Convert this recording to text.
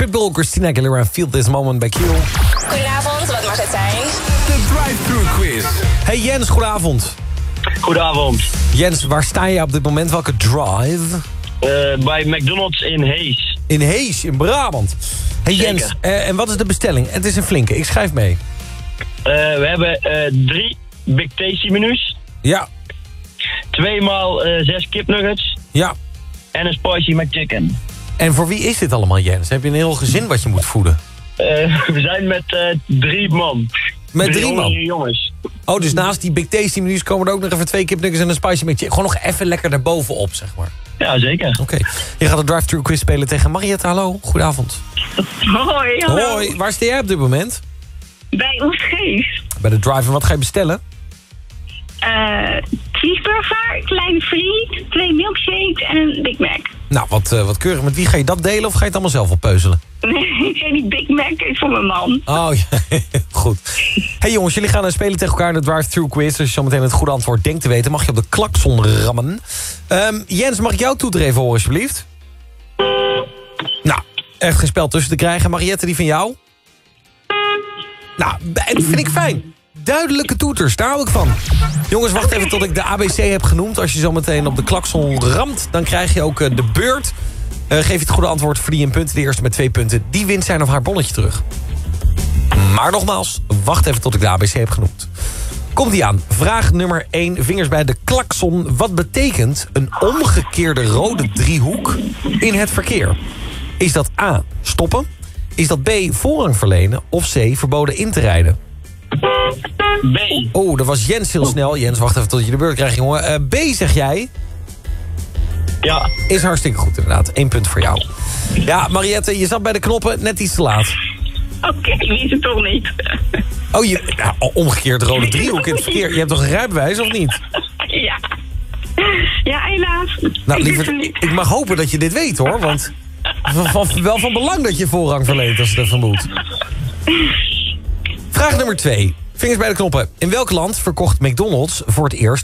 Pitbull, Christina Aguilera, Feel This Moment bij Q. Goedenavond, wat mag het zijn? De drive-thru quiz. Hey Jens, goedenavond. Goedenavond. Jens, waar sta je op dit moment? Welke drive? Bij McDonald's in Hees. In Hees, in Brabant. Hey Zeker. Jens, en wat is de bestelling? Het is een flinke, ik schrijf mee. We hebben 3 Big Tasty menus. Ja, 2 maal 6 kipnuggets. ja. En een Spicy McChicken. En voor wie is dit allemaal, Jens? Heb je een heel gezin wat je moet voeden? We zijn met 3 man. Met 3 man? Jongens. Oh, dus naast die Big Tasty menus komen er ook nog even 2 kipnuggets en een Spicy McChicken. Gewoon nog even lekker daarbovenop, zeg maar. Ja, zeker. Oké. Je gaat de drive-thru quiz spelen tegen Mariette. Hallo, goedenavond. Hoi, hallo. Hoi, waar sta jij op dit moment? Bij Oostgeest. Bij de drive. En wat ga je bestellen? Cheeseburger, kleine friet, 2 milkshakes en een Big Mac. Nou, wat keurig. Met wie ga je dat delen of ga je het allemaal zelf oppeuzelen? Nee, die Big Mac is voor mijn man. Oh, ja, goed. Hey jongens, jullie gaan spelen tegen elkaar in de drive-thru quiz. Dus als je zo meteen het goede antwoord denkt te weten, mag je op de klakson rammen. Jens, mag ik jouw toeter even horen, alsjeblieft? Nou, echt geen spel tussen te krijgen. Mariette, die van jou? Nou, dat vind ik fijn. Duidelijke toeters, daar hou ik van. Jongens, wacht even tot ik de ABC heb genoemd. Als je zo meteen op de klakson ramt, dan krijg je ook de beurt. Geef je het goede antwoord, verdien je een punt. De eerste met 2 punten, die wint zijn of haar bonnetje terug. Maar nogmaals, wacht even tot ik de ABC heb genoemd. Komt die aan. Vraag nummer 1, vingers bij de klakson. Wat betekent een omgekeerde rode driehoek in het verkeer? Is dat A, stoppen? Is dat B, voorrang verlenen? Of C, verboden in te rijden? B. Oh, dat was Jens heel snel. Jens, wacht even tot je de beurt krijgt, jongen. B, zeg jij? Ja. Is hartstikke goed, inderdaad. 1 punt voor jou. Ja, Mariette, je zat bij de knoppen net iets te laat. Oké, wie is het toch niet? Oh, omgekeerd rode driehoek in het verkeer. Je hebt toch een rijbewijs, of niet? Ja. Ja, helaas. Nou, Ik wist lieverd, het niet. ik mag hopen dat je dit weet, hoor. Want wel van belang dat je voorrang verleent, als het even moet. Vraag nummer 2. Vingers bij de knoppen. In welk land verkocht McDonald's voor het eerst